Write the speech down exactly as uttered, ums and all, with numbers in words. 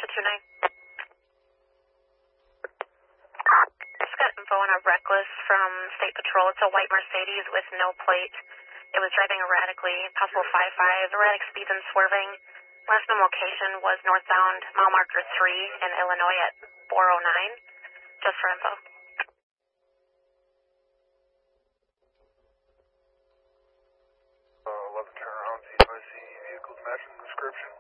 two nine. Just got info on a reckless from State Patrol. It's a white Mercedes with no plate. It was driving erratically, possible five five, erratic speeds and swerving. Last known location was northbound mile marker three in Illinois at four oh nine. Just for info. Uh, eleven turnaround, see if I see vehicles matching the description.